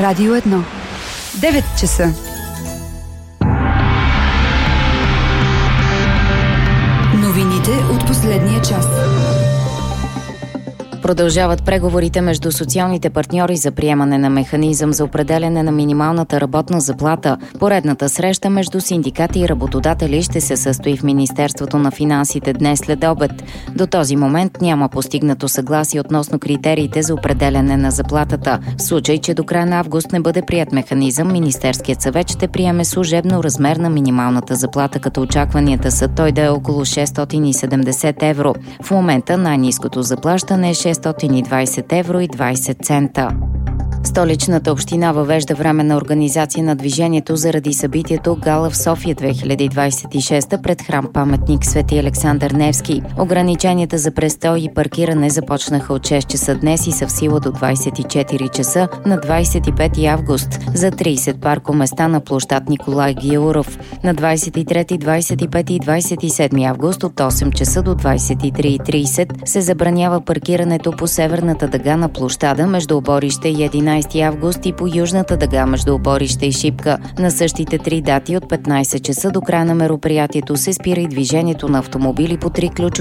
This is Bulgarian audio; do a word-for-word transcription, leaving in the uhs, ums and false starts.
Радио едно. девет часа. Новините от последния час. Продължават преговорите между социалните партньори за приемане на механизъм за определяне на минималната работна заплата. Поредната среща между синдикати и работодатели ще се състои в Министерството на финансите днес след обед. До този момент няма постигнато съгласие относно критериите за определяне на заплатата. В случай, че до края на август не бъде прият механизъм, Министерският съвет ще приеме служебно размер на минималната заплата, като очакванията са той да е около шестстотин и седемдесет евро. В момента най-ниското заплащане е шестстотин и двадесет евро и двадесет цента. Столичната община въвежда временна организация на движението заради събитието Гала в София две хиляди двадесет и шеста пред храм-паметник Свети Александър Невски. Ограниченията за престой и паркиране започнаха от шест часа днес и са в сила до двадесет и четири часа на двадесет и пети август за тридесет паркоместа на площад Николай Гяуров. На двадесет и трети, двадесет и пети и двадесет и седми август от осем часа до двадесет и три и тридесет се забранява паркирането по северната дъга на площада между Оборище и единадесети август и по южната дъга между Оборище и Шипка. На същите три дати от петнадесет часа до края на мероприятието се спира и движението на автомобили по три ключове